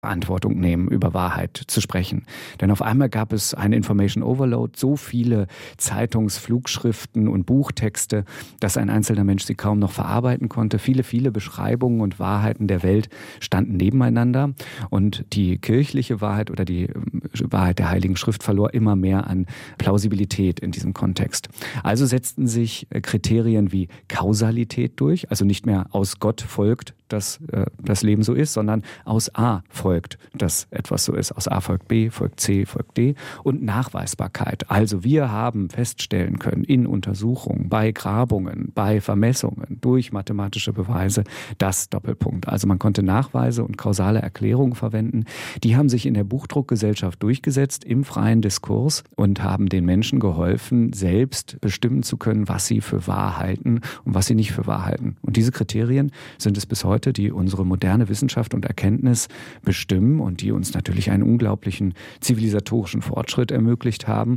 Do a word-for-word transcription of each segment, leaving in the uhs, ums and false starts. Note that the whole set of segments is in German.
Verantwortung nehmen, über Wahrheit zu sprechen. Denn auf einmal gab es einen Information Overload, so viele Zeitungsflugschriften und Buchtexte, dass ein einzelner Mensch sie kaum noch verarbeiten konnte. Viele, viele Beschreibungen und Wahrheiten der Welt standen nebeneinander und die kirchliche Wahrheit oder die Wahrheit der Heiligen Schrift verlor immer mehr an Plausibilität in diesem Kontext. Also setzten sich Kriterien wie Kausalität durch, also nicht mehr aus Gott folgt, dass äh, das Leben so ist, sondern aus A folgt, dass etwas so ist. Aus A folgt B, folgt C, folgt D. Und Nachweisbarkeit. Also wir haben feststellen können in Untersuchungen, bei Grabungen, bei Vermessungen, durch mathematische Beweise, das Doppelpunkt. Also man konnte Nachweise und kausale Erklärungen verwenden. Die haben sich in der Buchdruckgesellschaft durchgesetzt, im freien Diskurs und haben den Menschen geholfen, selbst bestimmen zu können, was sie für wahr halten und was sie nicht für wahr halten. Und diese Kriterien sind es bis heute, die unsere moderne Wissenschaft und Erkenntnis bestimmen und die uns natürlich einen unglaublichen zivilisatorischen Fortschritt ermöglicht haben.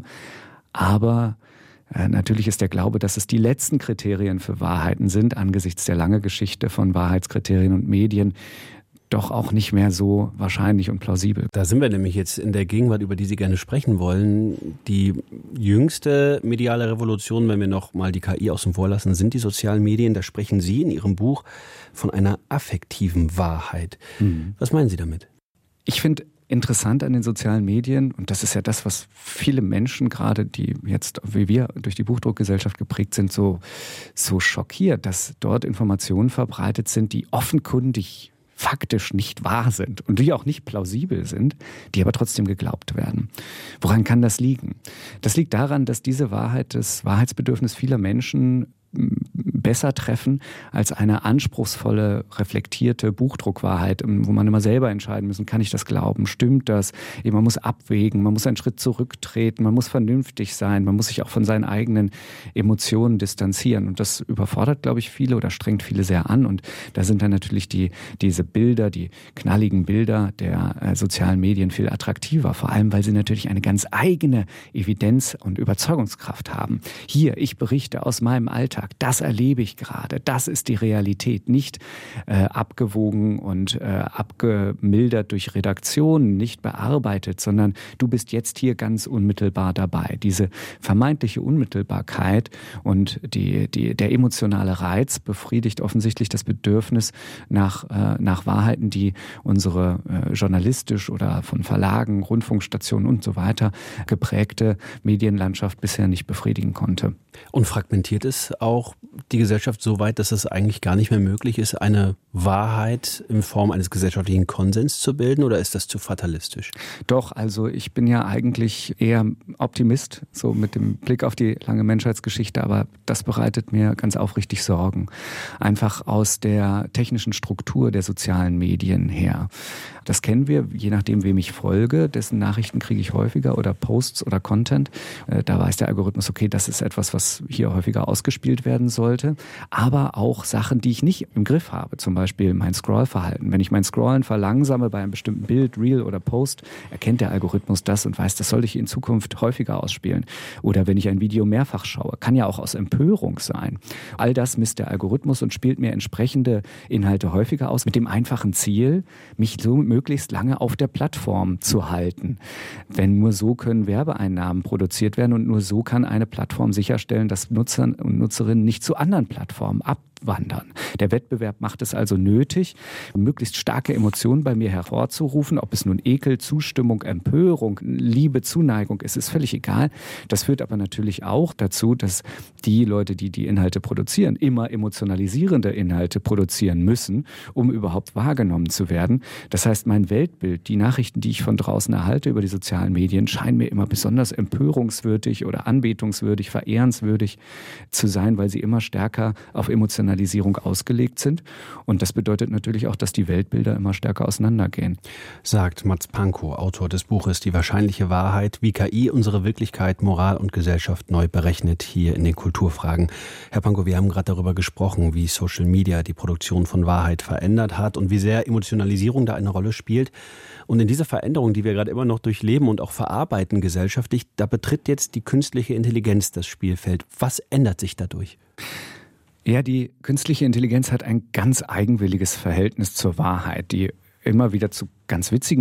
Aber äh, natürlich ist der Glaube, dass es die letzten Kriterien für Wahrheiten sind, angesichts der langen Geschichte von Wahrheitskriterien und Medien, doch auch nicht mehr so wahrscheinlich und plausibel. Da sind wir nämlich jetzt in der Gegenwart, über die Sie gerne sprechen wollen. Die jüngste mediale Revolution, wenn wir noch mal die K I außen vor lassen, sind die sozialen Medien. Da sprechen Sie in Ihrem Buch von einer affektiven Wahrheit. Mhm. Was meinen Sie damit? Ich finde interessant an den sozialen Medien, und das ist ja das, was viele Menschen gerade, die jetzt wie wir durch die Buchdruckgesellschaft geprägt sind, so, so schockiert, dass dort Informationen verbreitet sind, die offenkundig faktisch nicht wahr sind und die auch nicht plausibel sind, die aber trotzdem geglaubt werden. Woran kann das liegen? Das liegt daran, dass diese Wahrheit, das Wahrheitsbedürfnis vieler Menschen besser treffen als eine anspruchsvolle, reflektierte Buchdruckwahrheit, wo man immer selber entscheiden muss, kann ich das glauben, stimmt das? Man muss abwägen, man muss einen Schritt zurücktreten, man muss vernünftig sein, man muss sich auch von seinen eigenen Emotionen distanzieren. Und das überfordert, glaube ich, viele oder strengt viele sehr an. Und da sind dann natürlich die, diese Bilder, die knalligen Bilder der äh, sozialen Medien viel attraktiver, vor allem, weil sie natürlich eine ganz eigene Evidenz und Überzeugungskraft haben. Hier, ich berichte aus meinem Alltag, das erlebe ich gerade, das ist die Realität, nicht äh, abgewogen und äh, abgemildert durch Redaktionen, nicht bearbeitet, sondern du bist jetzt hier ganz unmittelbar dabei. Diese vermeintliche Unmittelbarkeit und die, die, der emotionale Reiz befriedigt offensichtlich das Bedürfnis nach, äh, nach Wahrheiten, die unsere äh, journalistisch oder von Verlagen, Rundfunkstationen und so weiter geprägte Medienlandschaft bisher nicht befriedigen konnte. Und fragmentiert es auch die Gesellschaft so weit, dass es eigentlich gar nicht mehr möglich ist, eine Wahrheit in Form eines gesellschaftlichen Konsens zu bilden, oder ist das zu fatalistisch? Doch, also ich bin ja eigentlich eher Optimist, so mit dem Blick auf die lange Menschheitsgeschichte, aber das bereitet mir ganz aufrichtig Sorgen. Einfach aus der technischen Struktur der sozialen Medien her. Das kennen wir, je nachdem, wem ich folge, dessen Nachrichten kriege ich häufiger oder Posts oder Content. Da weiß der Algorithmus, okay, das ist etwas, was hier häufiger ausgespielt werden sollte. Aber auch Sachen, die ich nicht im Griff habe, zum Beispiel mein Scrollverhalten. Wenn ich mein Scrollen verlangsame bei einem bestimmten Bild, Reel oder Post, erkennt der Algorithmus das und weiß, das soll ich in Zukunft häufiger ausspielen. Oder wenn ich ein Video mehrfach schaue, kann ja auch aus Empörung sein. All das misst der Algorithmus und spielt mir entsprechende Inhalte häufiger aus, mit dem einfachen Ziel, mich so möglichst lange auf der Plattform zu halten. Denn nur so können Werbeeinnahmen produziert werden und nur so kann eine Plattform sicherstellen, dass Nutzer und Nutzerinnen nicht zu anderen Plattformen abwandern. Der Wettbewerb macht es also nötig, möglichst starke Emotionen bei mir hervorzurufen, ob es nun Ekel, Zustimmung, Empörung, Liebe, Zuneigung ist, ist völlig egal. Das führt aber natürlich auch dazu, dass die Leute, die die Inhalte produzieren, immer emotionalisierende Inhalte produzieren müssen, um überhaupt wahrgenommen zu werden. Das heißt, mein Weltbild, die Nachrichten, die ich von draußen erhalte über die sozialen Medien, scheinen mir immer besonders empörungswürdig oder anbetungswürdig, verehrenswürdig zu sein, weil sie immer stärker auf Emotionalisierung ausgelegt sind. Und das bedeutet natürlich auch, dass die Weltbilder immer stärker auseinandergehen. Sagt Mads Pankow, Autor des Buches Die wahrscheinliche Wahrheit, wie K I unsere Wirklichkeit, Moral und Gesellschaft neu berechnet, hier in den Kulturfragen. Herr Pankow, wir haben gerade darüber gesprochen, wie Social Media die Produktion von Wahrheit verändert hat und wie sehr Emotionalisierung da eine Rolle spielt. Und in dieser Veränderung, die wir gerade immer noch durchleben und auch verarbeiten gesellschaftlich, da betritt jetzt die künstliche Intelligenz das Spielfeld. Was ändert sich dadurch? Ja, die künstliche Intelligenz hat ein ganz eigenwilliges Verhältnis zur Wahrheit, die immer wieder zu ganz witzigen